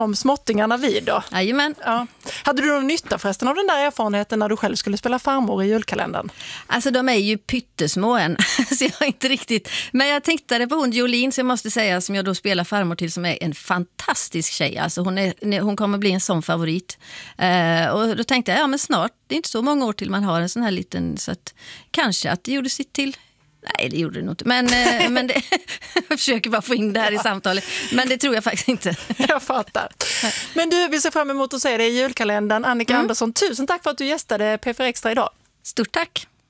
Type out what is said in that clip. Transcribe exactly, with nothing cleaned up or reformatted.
om småttingarna vid då. Jajamän. Ja. Hade du någon nytta förresten av den där erfarenheten när du själv skulle spela farmor i julkalendern? Alltså de är ju pyttesmå än, så jag är inte riktigt. Men jag tänkte på hon Jolene, så jag måste säga, som jag då spelar farmor till, som är en fantastisk tjej. Alltså hon, är, hon kommer bli en sån favorit. Uh, och då tänkte jag, ja men snart, det är inte så många år till man har en sån här liten, så att kanske att det gjorde sitt till. Nej, det gjorde det nog inte. Men, men det, jag försöker bara få in det här i samtalet. Men det tror jag faktiskt inte. Jag fattar. Men du, vi ser fram emot att se det i julkalendern. Annika mm. Andersson, tusen tack för att du gästade P fyra Extra idag. Stort tack.